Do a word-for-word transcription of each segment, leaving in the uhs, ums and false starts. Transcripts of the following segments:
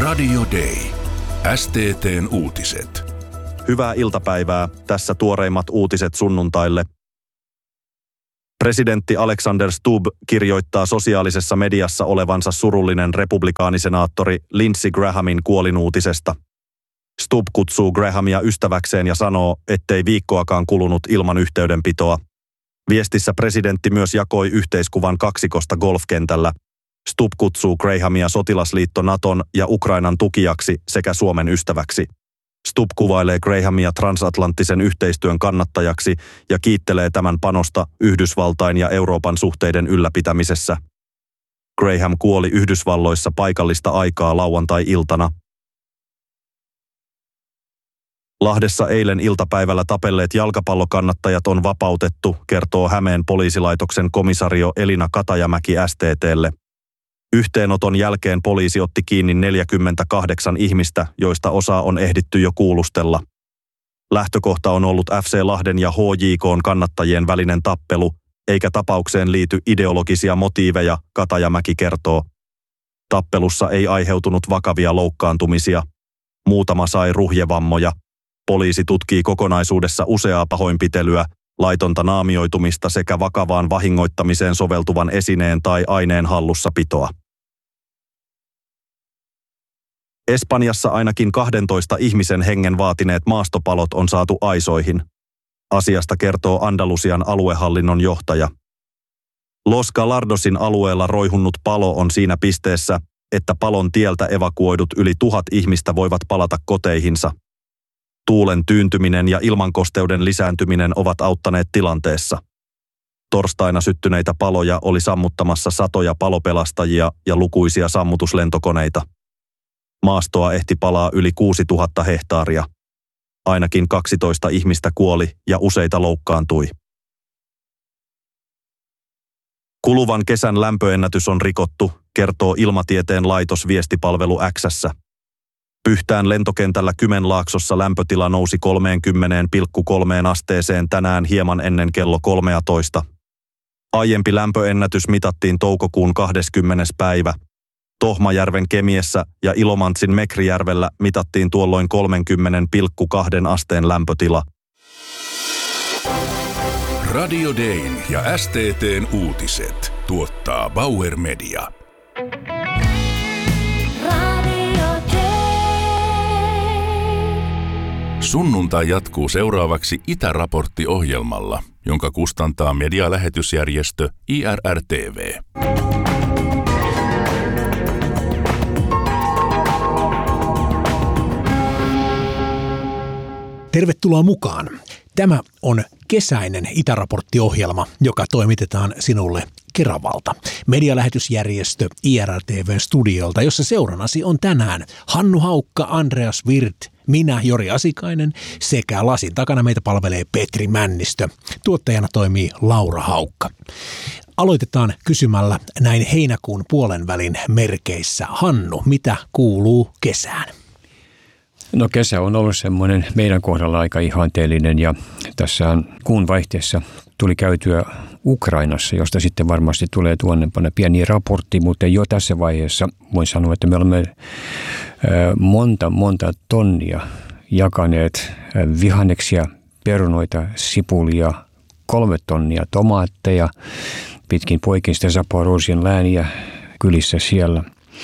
Radio Day. S T T:n uutiset. Hyvää iltapäivää. Tässä tuoreimmat uutiset sunnuntaille. Presidentti Alexander Stubb kirjoittaa sosiaalisessa mediassa olevansa surullinen republikaanisenaattori Lindsey Grahamin kuolinuutisesta. Stubb kutsuu Grahamia ystäväkseen ja sanoo, ettei viikkoakaan kulunut ilman yhteydenpitoa. Viestissä presidentti myös jakoi yhteiskuvan kaksikosta golfkentällä. Stubb kutsuu Grahamia sotilasliitto Naton ja Ukrainan tukijaksi sekä Suomen ystäväksi. Stubb kuvailee Grahamia transatlanttisen yhteistyön kannattajaksi ja kiittelee tämän panosta Yhdysvaltain ja Euroopan suhteiden ylläpitämisessä. Graham kuoli Yhdysvalloissa paikallista aikaa lauantai-iltana. Lahdessa eilen iltapäivällä tapelleet jalkapallokannattajat on vapautettu, kertoo Hämeen poliisilaitoksen komisario Elina Katajamäki S T T:lle. Yhteenoton jälkeen poliisi otti kiinni neljäkymmentäkahdeksan ihmistä, joista osa on ehditty jo kuulustella. Lähtökohta on ollut F C Lahden ja H J K:n kannattajien välinen tappelu, eikä tapaukseen liity ideologisia motiiveja, Katajamäki kertoo. Tappelussa ei aiheutunut vakavia loukkaantumisia. Muutama sai ruhjevammoja. Poliisi tutkii kokonaisuudessa useaa pahoinpitelyä, laitonta naamioitumista sekä vakavaan vahingoittamiseen soveltuvan esineen tai aineen hallussapitoa. Espanjassa ainakin kahdentoista ihmisen hengen vaatineet maastopalot on saatu aisoihin. Asiasta kertoo Andalusian aluehallinnon johtaja. Los Galardosin alueella roihunnut palo on siinä pisteessä, että palon tieltä evakuoidut yli tuhat ihmistä voivat palata koteihinsa. Tuulen tyyntyminen ja ilmankosteuden lisääntyminen ovat auttaneet tilanteessa. Torstaina syttyneitä paloja oli sammuttamassa satoja palopelastajia ja lukuisia sammutuslentokoneita. Maastoa ehti palaa yli kuusituhatta hehtaaria. Ainakin kaksitoista ihmistä kuoli ja useita loukkaantui. Kuluvan kesän lämpöennätys on rikottu, kertoo Ilmatieteen laitos viestipalvelu X:ssä. Pyhtään lentokentällä Kymenlaaksossa lämpötila nousi kolmekymmentä pilkku kolme asteeseen tänään hieman ennen kello kolmetoista. Aiempi lämpöennätys mitattiin toukokuun kahdeskymmenes päivä. Tohmajärven Kemiessä ja Ilomantsin Mekrijärvellä mitattiin tuolloin kolmekymmentä pilkku kaksi asteen lämpötila. Radio Dayn ja S T T:n uutiset tuottaa Bauer Media. Sunnuntai jatkuu seuraavaksi Itäraportti-ohjelmalla, jonka kustantaa medialähetysjärjestö I R R T V. Tervetuloa mukaan. Tämä on kesäinen Itäraportti-ohjelma, joka toimitetaan sinulle Keravalta, medialähetysjärjestö I R R T V-studiolta, jossa seuranasi on tänään Hannu Haukka, Andreas Wirth, minä, Jori Asikainen, sekä lasin takana meitä palvelee Petri Männistö. Tuottajana toimii Laura Haukka. Aloitetaan kysymällä näin heinäkuun puolen välin merkeissä. Hannu, mitä kuuluu kesään? No kesä on ollut semmoinen meidän kohdalla aika ihanteellinen ja tässä kuun vaihteessa tuli käytyä Ukrainassa, josta sitten varmasti tulee tuonnepana pieni raportti, mutta jo tässä vaiheessa voin sanoa, että me olemme monta, monta tonnia jakaneet vihanneksia, perunoita, sipulia, kolme tonnia tomaatteja, pitkin poikin sitä Zaporozhian lääniä kylissä siellä.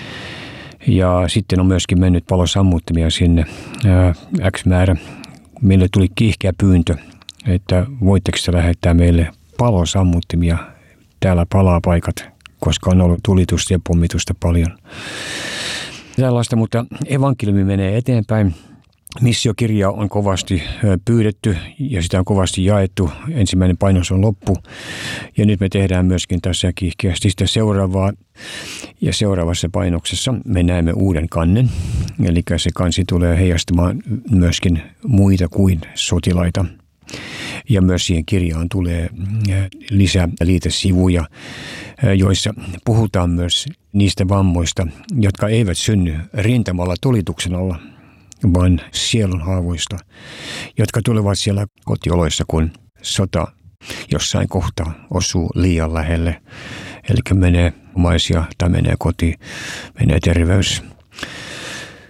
Ja sitten on myöskin mennyt palosammuttimia sinne ää, X määrä. Meille tuli kiihkeä pyyntö, että voitteko lähettää meille palosammuttimia. Täällä palaa paikat, koska on ollut tulitusta ja pommitusta paljon. Tällaista, mutta evankeliumi menee eteenpäin. Missiokirja on kovasti pyydetty ja sitä on kovasti jaettu. Ensimmäinen painos on loppu ja nyt me tehdään myöskin tässä kiihkeästi sitä seuraavaa. Ja seuraavassa painoksessa me näemme uuden kannen. Eli se kansi tulee heijastamaan myöskin muita kuin sotilaita. Ja myös siihen kirjaan tulee lisää liitesivuja, joissa puhutaan myös niistä vammoista, jotka eivät synny rintamalla tulituksen alla, vaan sielunhaavoista, jotka tulevat siellä kotioloissa, kun sota jossain kohtaa osuu liian lähelle. Eli menee omaisia tai menee koti, menee terveys.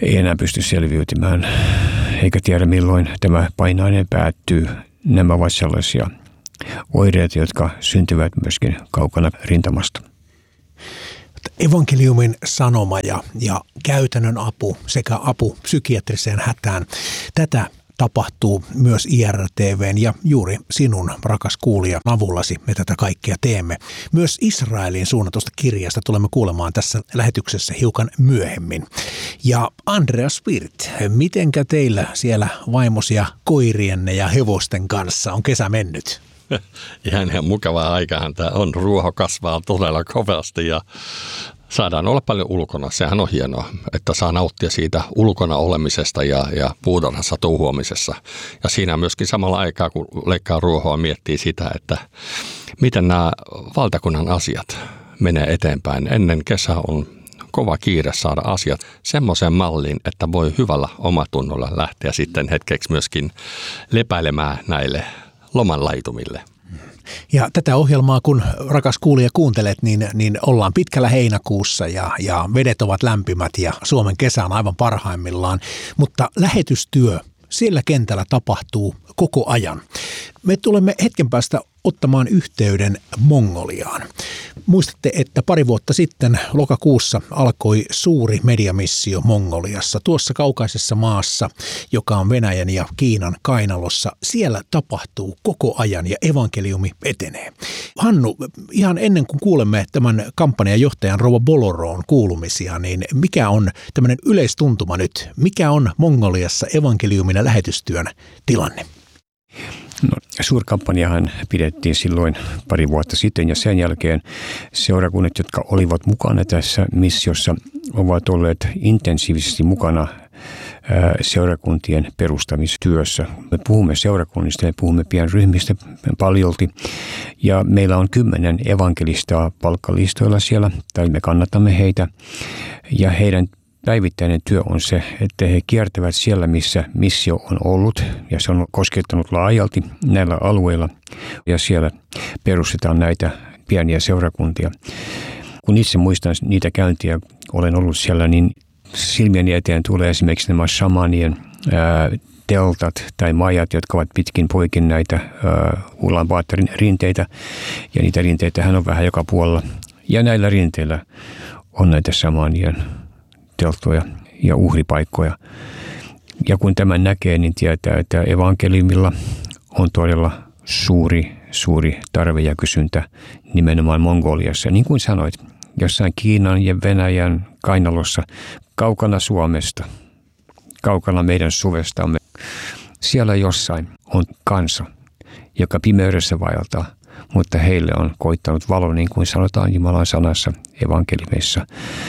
ei enää pysty selviytymään, eikä tiedä milloin tämä painainen päättyy. Nämä ovat sellaisia oireita, jotka syntyvät myöskin kaukana rintamasta. Evankeliumin sanoma ja, ja käytännön apu sekä apu psykiatriseen hätään. Tätä tapahtuu myös I R T V:n ja juuri sinun, rakas kuulija, avullasi me tätä kaikkea teemme. Myös Israeliin suunnatusta kirjasta tulemme kuulemaan tässä lähetyksessä hiukan myöhemmin. Ja Andreas Wirth, mitenkä teillä siellä vaimosia koirienne ja hevosten kanssa on kesä mennyt? Ihan ihan mukavaa aikahan tämä on. Ruoho kasvaa todella kovasti ja saadaan olla paljon ulkona. Sehän on hienoa, että saa nauttia siitä ulkona olemisesta ja, ja puutarhassa touhuamisessa. Ja siinä myöskin samalla aikaa, kun leikkaa ruohoa, miettii sitä, että miten nämä valtakunnan asiat menee eteenpäin. Ennen kesää on kova kiire saada asiat semmoiseen malliin, että voi hyvällä omatunnolla lähteä sitten hetkeksi myöskin lepäilemään näille lomanlaitumille. Ja tätä ohjelmaa, kun rakas kuulija kuuntelet, niin, niin ollaan pitkällä heinäkuussa ja, ja vedet ovat lämpimät ja Suomen kesä on aivan parhaimmillaan. Mutta lähetystyö siellä kentällä tapahtuu koko ajan. Me tulemme hetken päästä ottamaan yhteyden Mongoliaan. Muistatte, että pari vuotta sitten lokakuussa alkoi suuri mediamissio Mongoliassa, tuossa kaukaisessa maassa, joka on Venäjän ja Kiinan kainalossa. Siellä tapahtuu koko ajan ja evankeliumi etenee. Hannu, ihan ennen kuin kuulemme tämän kampanjan johtajan Rouva Boloroon kuulumisia, niin mikä on tämmöinen yleistuntuma nyt? Mikä on Mongoliassa evankeliumin ja lähetystyön tilanne? No, suurkampanjahan pidettiin silloin pari vuotta sitten ja sen jälkeen seurakunnat, jotka olivat mukana tässä missiossa, ovat olleet intensiivisesti mukana seurakuntien perustamistyössä. Me puhumme seurakunnista ja puhumme pienryhmistä paljolti ja meillä on kymmenen evankelistaa palkkalistoilla siellä tai me kannatamme heitä ja heidän päivittäinen työ on se, että he kiertävät siellä, missä missio on ollut ja se on koskettanut laajalti näillä alueilla ja siellä perustetaan näitä pieniä seurakuntia. Kun itse muistan niitä käyntiä, olen ollut siellä, niin silmieni eteen tulee esimerkiksi nämä shamanien ää, teltat tai majat, jotka ovat pitkin poikin näitä Ulaanbaatarin rinteitä ja niitä rinteitähän on vähän joka puolella ja näillä rinteillä on näitä shamanien telttoja ja uhripaikkoja. Ja kun tämän näkee, niin tietää, että evankeliumilla on todella suuri, suuri tarve ja kysyntä nimenomaan Mongoliassa. Niin kuin sanoit, jossain Kiinan ja Venäjän kainalossa, kaukana Suomesta, kaukana meidän suvestamme, siellä jossain on kansa, joka pimeydessä vaeltaa, mutta heille on koittanut valo, niin kuin sanotaan Jumalan sanassa evankeliumissa.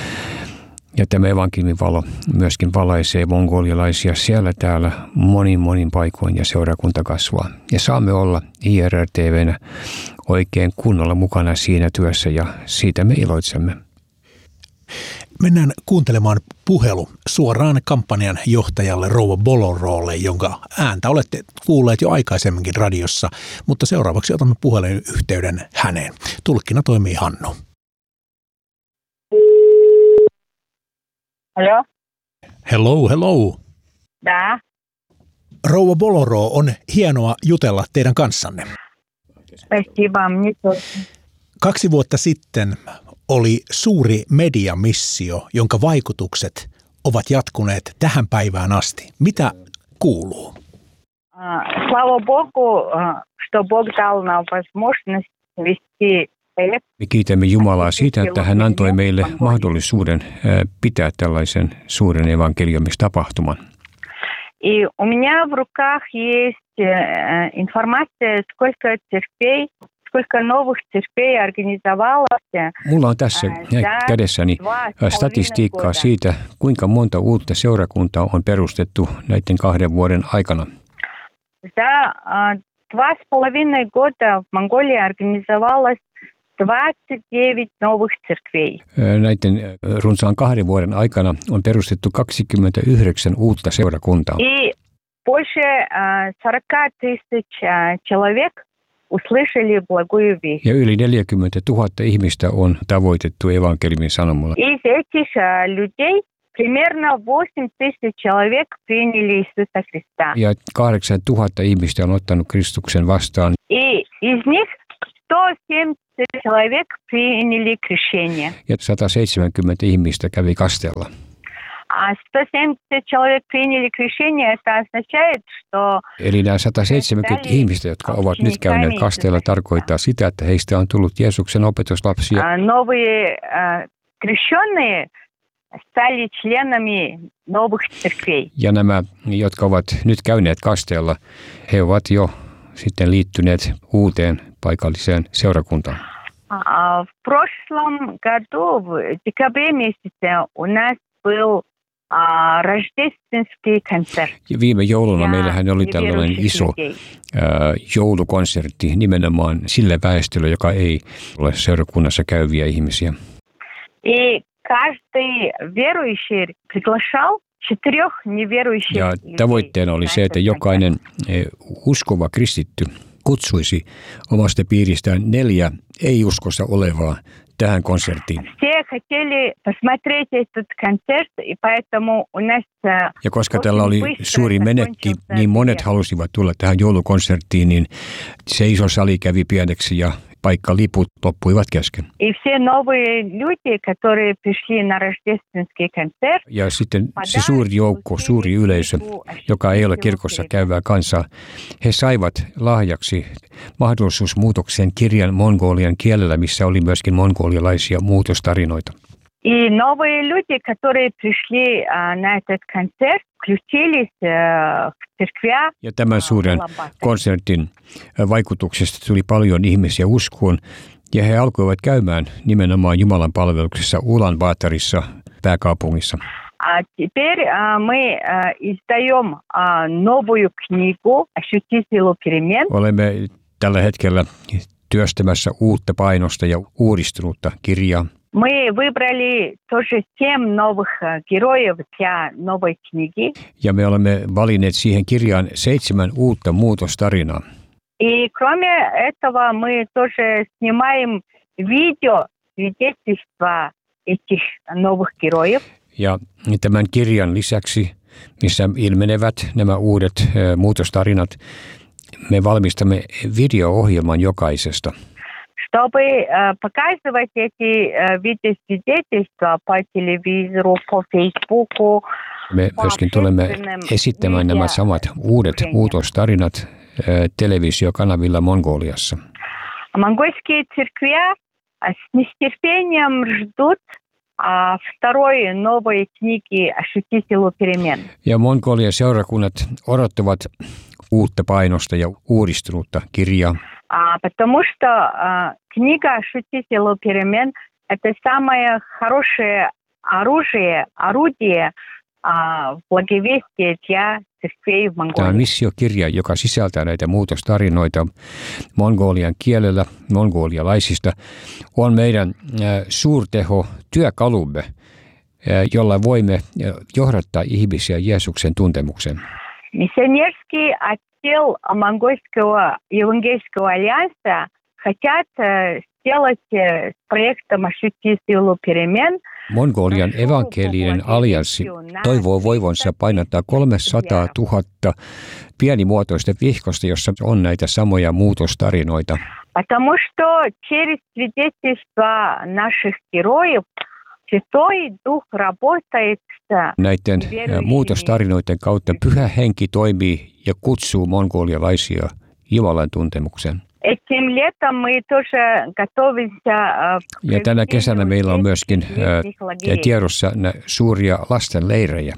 Ja tämä evankeliumin valo myöskin valaisee mongolialaisia siellä täällä monin monin paikoin ja seurakunta kasvaa. Ja saamme olla I R T V:nä oikein kunnolla mukana siinä työssä ja siitä me iloitsemme. Mennään kuuntelemaan puhelu suoraan kampanjan johtajalle Rouva Boloroolle, jonka ääntä olette kuulleet jo aikaisemminkin radiossa, mutta seuraavaksi otamme puhelun yhteyden häneen. Tulkkina toimii Hannu. Алло. Hello, hello. Да. Rouva Boloro, on hienoa jutella teidän kanssanne. Спасибо, мне тоже. Kaksi vuotta sitten oli suuri mediamissio, jonka vaikutukset ovat jatkuneet tähän päivään asti. Mitä kuuluu? Слава Богу, что Бог дал нам возможность вести. Me kiitämme Jumalaa siitä, että hän antoi meille mahdollisuuden pitää tällaisen suuren evankeliumistapahtuman. И у меня в руках есть информация, сколько церквей, сколько новых церквей организовалось. Mulla on tässä kädessäni statistiikkaa siitä, kuinka monta uutta seurakuntaa on perustettu näiden kahden vuoden aikana. За два с половиной года в Монголии организовалось двадцать девять новых церквей. Näiden runsaan kahden vuoden aikana on perustettu kaksikymmentäyhdeksän uutta seurakuntaa. И больше сорок тысяч человек услышали благую весть. Ja yli neljäkymmentätuhatta ihmistä on tavoitettu evankeliumin sanomalla. Из этих людей примерно восемь тысяч человек приняли Иисуса Христа. Ja kahdeksan tuhatta ihmistä on ottanut Kristuksen vastaan. И из них сто семьдесят человек приняли крещение. Ja sata seitsemänkymmentä ihmistä kävi kasteella. А сто семьдесят человек приняли крещение, это означает, что... Eli nämä sata seitsemänkymmentä ihmistä, jotka ovat nyt käyneet kasteella, tarkoittaa sitä, että heistä on tullut Jeesuksen opetuslapsia. Новые крещенные стали членами новых церквей. Ja nämä, jotka ovat nyt käyneet kasteella, he ovat jo sitten liittyneet uuteen paikalliseen seurakuntaan. В прошлом году, в декабре месяце, у нас был рождественский концерт. Ja viime jouluna meillähän oli tällainen iso ää, joulukonsertti nimenomaan sille väestölle, joka ei ole seurakunnassa käyviä ihmisiä. И каждый верующий приглашал четырех неверующих. Ja tavoitteena oli se, että jokainen uskova kristitty kutsuisi omasta piiristään neljä ei-uskossa olevaa tähän konserttiin. Ja koska tällä oli suuri menekki, niin monet halusivat tulla tähän joulukonserttiin, niin se iso sali kävi pieneksi ja paikkaliput loppuivat kesken. Ja sitten se suuri joukko, suuri yleisö, joka ei ole kirkossa käyvää kansaa, he saivat lahjaksi mahdollisuusmuutoksen kirjan mongolian kielellä, missä oli myöskin mongolialaisia muutostarinoita. И новые люди, которые пришли на этот концерт, включились в церквя. Ja tämän suuren konsertin vaikutuksesta tuli paljon ihmisiä uskoon, ja he alkoivat käymään nimenomaan Jumalan palveluksessa Ulaanbaatarissa, pääkaupungissa. А теперь мы издаем новую книгу «Ощути силу перемен». Olemme tällä hetkellä työstämässä uutta painosta ja uudistunutta kirjaa. Мы выбрали тоже семь новых героев для новой книги. Ja me olemme valinneet siihen kirjaan seitsemän uutta muutostarinaa. И кроме этого мы тоже снимаем видео свидетельства этих новых героев. Ja tämän kirjan lisäksi, missä ilmenevät nämä uudet äh, muutostarinat, me valmistamme video-ohjelman jokaisesta. Чтобы показывать эти видеосвидетельства по телевизору, по Facebooku. Me myöskin tulemme esittämään nämä samat uudet muutostarinat televisiokanavilla Mongoliassa. Монгольские церкви с нетерпением ждут второй новой книги «Ощути силу перемен». Ja Mongolian seurakunnat odottavat uutta painosta ja uudistunutta kirjaa. Потому что книга «Ощути силу перемен» – это самое хорошее оружие, орудие благовестия для церквей в Монголии. Tämä on missiokirja, joka sisältää näitä muutostarinoita mongolian kielellä, mongolialaisista, on meidän suurteho työkalumme, jolla voimme johdattaa ihmisiä Jeesuksen tuntemukseen. Миссионерский отдел Монгольского евангельского альянса хотят сделать с проектом «Ощути силу перемен». Mongolian evankelinen allianssi toivoo voivonsa painottaa kolmesataa tuhatta pienimuotoista vihkosta, jossa on näitä samoja muutostarinoita. Потому что через свидетельства наших героев Святой Дух работает с näiden muutostarinoiden kautta Pyhä Henki toimii ja kutsuu mongolialaisia Jumalan tuntemukseen. Ja tänä kesänä meillä on myöskin tiedossa suuria lastenleirejä.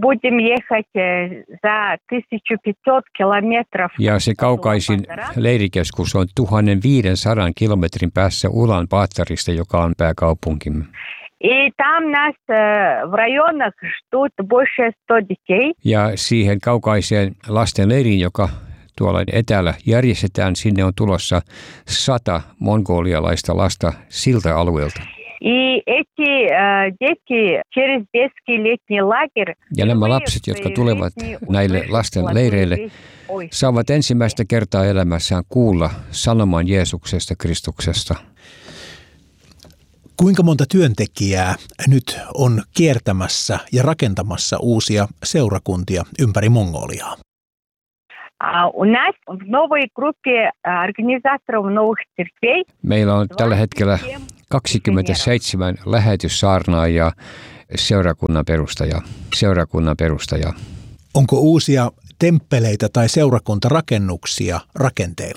Ja se kaukaisin leirikeskus on tuhatviisisataa kilometrin päässä Ulaanbaatarista, joka on pääkaupunkimme. И там нас в районах ждут больше ста детей. Ja siihen kaukaiseen lastenleiriin, joka tuolla etäällä järjestetään, sinne on tulossa sata mongolialaista lasta siltä alueelta. И эти дети через детский летний лагерь. Ja nämä lapset, jotka tulevat näille lasten leireille, saavat ensimmäistä kertaa elämässään kuulla sanoman Jeesuksesta, Kristuksesta. Kuinka monta työntekijää nyt on kiertämässä ja rakentamassa uusia seurakuntia ympäri Mongoliaa? У нас в новой группе организаторов новых церквей. Meillä on tällä hetkellä kaksikymmentäseitsemän lähetyssaarnaajaa, seurakunnan perustaja, seurakunnan perustaja. Onko uusia temppeleitä tai seurakuntarakennuksia rakenteilla?